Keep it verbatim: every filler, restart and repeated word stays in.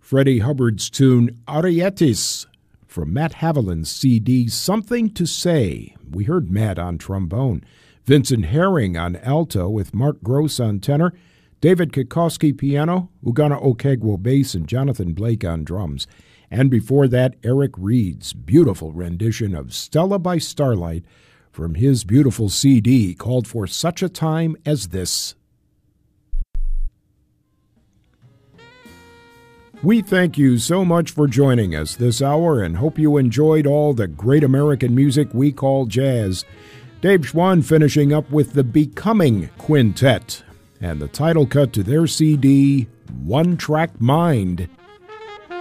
Freddie Hubbard's tune Arietis from Matt Haviland's C D Something to Say. We heard Matt on trombone, Vincent Herring on alto with Mark Gross on tenor, David Kikoski piano, Ugana Okegwo bass, and Jonathan Blake on drums. And before that, Eric Reed's beautiful rendition of Stella by Starlight from his beautiful C D called For Such a Time as This. We thank you so much for joining us this hour and hope you enjoyed all the great American music we call jazz. Dave Schwann finishing up with the Becoming Quintet and the title cut to their C D, One Track Mind.